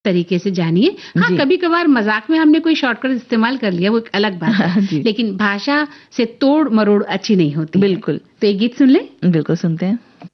तरीके से जानिए। हाँ, कभी कभार मजाक में हमने कोई शॉर्टकट इस्तेमाल कर लिया, वो एक अलग बात है, लेकिन भाषा से तोड़ मरोड़ अच्छी नहीं होती। बिल्कुल। तो एक गीत सुन ले। बिल्कुल सुनते हैं।